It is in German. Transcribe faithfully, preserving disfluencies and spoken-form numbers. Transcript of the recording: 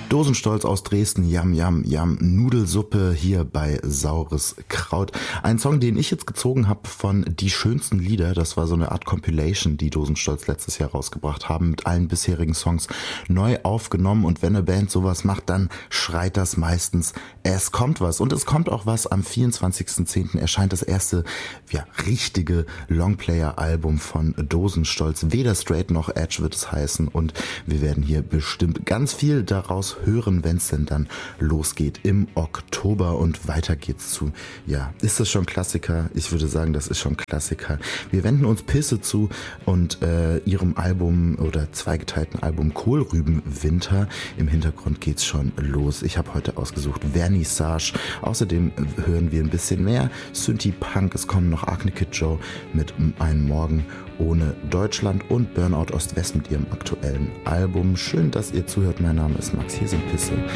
Dosenstolz aus Dresden, Yam Yam Yam, Nudelsuppe hier bei Saures Kraut. Ein Song, den ich jetzt gezogen habe von Die schönsten Lieder, das war so eine Art Compilation, die Dosenstolz letztes Jahr rausgebracht haben, mit allen bisherigen Songs neu aufgenommen. Und wenn eine Band sowas macht, dann schreit das meistens, es kommt was. Und es kommt auch was. Am vierundzwanzigsten zehnten erscheint das erste, ja, richtige Longplayer-Album von Dosenstolz. Weder Straight noch Edge wird es heißen. Und wir werden hier bestimmt ganz viel daraus hören, wenn es denn dann losgeht im Oktober. Und weiter geht's zu, ja, ist das schon Klassiker? Ich würde sagen, das ist schon Klassiker. Wir wenden uns Pisse zu und äh, ihrem Album oder zweigeteilten Album Kohlrübenwinter. Im Hintergrund geht's schon los. Ich habe heute ausgesucht Vernissage. Außerdem hören wir ein bisschen mehr Synthie-Punk. Es kommen noch Acne Kid Joe mit Ein Morgen ohne Deutschland und Burnout Ost-West mit ihrem aktuellen Album. Schön, dass ihr zuhört. Mein Name ist Max. Hier sind Pisse.